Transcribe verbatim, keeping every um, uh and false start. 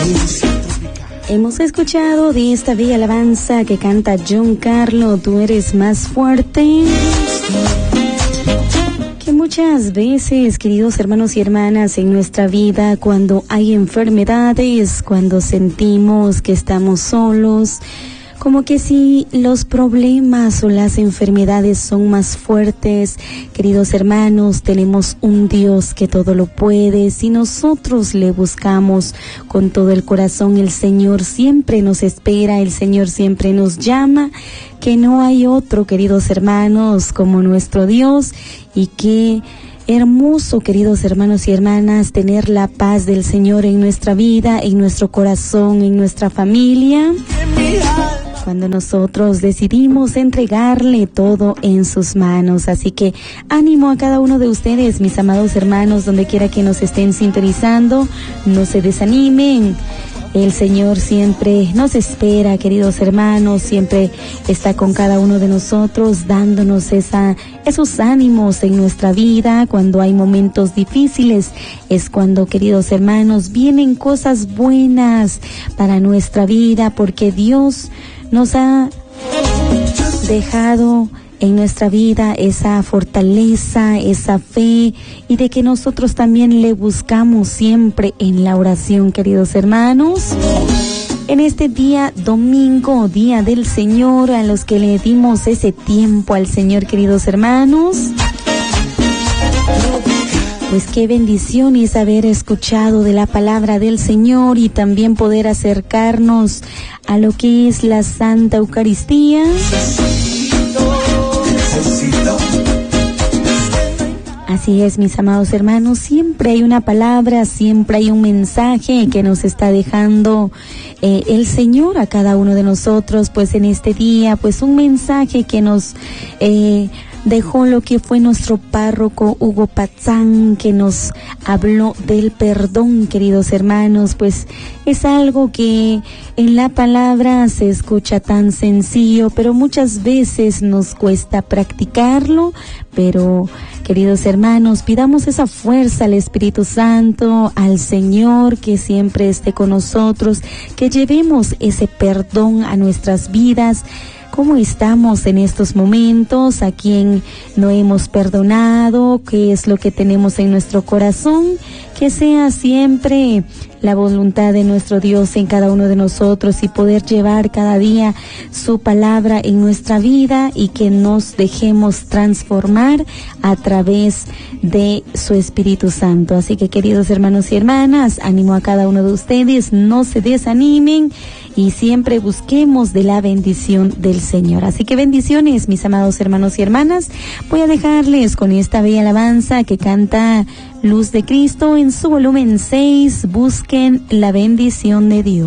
Hemos escuchado de esta bella alabanza que canta John Carlo, Tú eres más fuerte. Que muchas veces, queridos hermanos y hermanas, en nuestra vida, cuando hay enfermedades, cuando sentimos que estamos solos, como que si los problemas o las enfermedades son más fuertes, queridos hermanos, tenemos un Dios que todo lo puede. Si nosotros le buscamos con todo el corazón, el Señor siempre nos espera, el Señor siempre nos llama, que no hay otro, queridos hermanos, como nuestro Dios. Y que hermoso, queridos hermanos y hermanas, tener la paz del Señor en nuestra vida, en nuestro corazón, en nuestra familia, cuando nosotros decidimos entregarle todo en sus manos. Así que ánimo a cada uno de ustedes, mis amados hermanos, donde quiera que nos estén sintonizando, no se desanimen. El Señor siempre nos espera, queridos hermanos, siempre está con cada uno de nosotros, dándonos esa, esos ánimos en nuestra vida. Cuando hay momentos difíciles, es cuando, queridos hermanos, vienen cosas buenas para nuestra vida, porque Dios nos ha dejado en nuestra vida esa fortaleza, esa fe, y de que nosotros también le buscamos siempre en la oración, queridos hermanos. En este día domingo, día del Señor, a los que le dimos ese tiempo al Señor, queridos hermanos, pues qué bendición es haber escuchado de la palabra del Señor y también poder acercarnos a lo que es la Santa Eucaristía. Así es, mis amados hermanos, siempre hay una palabra, siempre hay un mensaje que nos está dejando eh, el Señor a cada uno de nosotros, pues en este día, pues un mensaje que nos eh, dejó lo que fue nuestro párroco Hugo Patzán, que nos habló del perdón, queridos hermanos. Pues es algo que en la palabra se escucha tan sencillo, pero muchas veces nos cuesta practicarlo. Pero, queridos hermanos, pidamos esa fuerza al Espíritu Santo, al Señor, que siempre esté con nosotros, que llevemos ese perdón a nuestras vidas. ¿Cómo estamos en estos momentos? ¿A quién no hemos perdonado? ¿Qué es lo que tenemos en nuestro corazón? Que sea siempre la voluntad de nuestro Dios en cada uno de nosotros y poder llevar cada día su palabra en nuestra vida, y que nos dejemos transformar a través de su Espíritu Santo. Así que, queridos hermanos y hermanas, ánimo a cada uno de ustedes, no se desanimen y siempre busquemos de la bendición del Señor. Así que bendiciones, mis amados hermanos y hermanas. Voy a dejarles con esta bella alabanza que canta Luz de Cristo en su volumen seis. Busquen la bendición de Dios.